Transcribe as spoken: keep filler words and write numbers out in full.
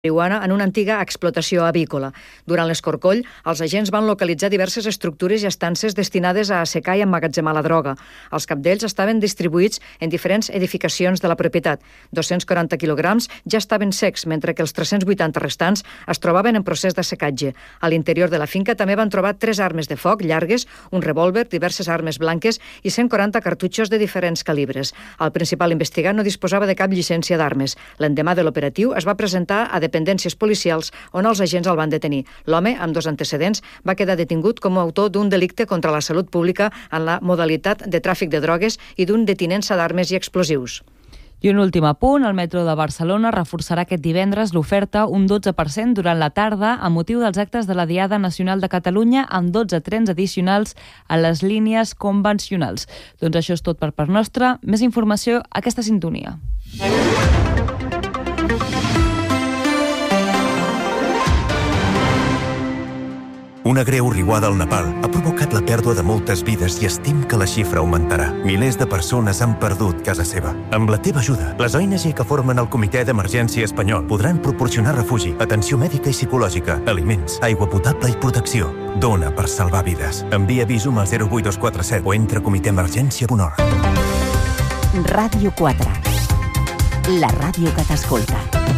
marihuana en una antiga explotació avícola. Durant l'escorcoll, els agents van localitzar diverses estructures i estances destinades a assecar i emmagatzemar la droga. Els capdells estaven distribuïts en diferents edificacions de la propietat. dos-cents quaranta quilograms ja estaven secs, mentre que els tres-cents vuitanta restants es trobaven en procés d'assecatge. A l'interior de la finca també van trobar tres armes de foc llargues, un revòlver, diverses armes blanques i cent quaranta cartutxos de diferents calibres. El principal investigat no disposava de cap llicència d'armes. L'endemà de l'operatiu es va presentar a dependències policials on els agents el van detenir. L'home, amb dos antecedents, va quedar detingut com a autor d'un delicte contra la salut pública en la modalitat de tràfic de drogues i d'un de tinença d'armes i explosius. I un últim apunt, el metro de Barcelona reforçarà aquest divendres l'oferta un dotze per cent durant la tarda a motiu dels actes de la Diada Nacional de Catalunya amb dotze trens addicionals a les línies convencionals. Doncs això és tot per part nostra. Més informació a aquesta sintonia. Una greu riuada al Nepal ha provocat la pèrdua de moltes vides i estim que la xifra augmentarà. Milers de persones han perdut casa seva. Amb la teva ajuda, les O N G que formen el Comitè d'Emergència Espanyol podran proporcionar refugi, atenció mèdica i psicològica, aliments, aigua potable i protecció. Dona per salvar vides. Envia Visum al zero vuit dos quatre set o entra a comitèemergència punt org. Ràdio quatre. La ràdio que t'escolta.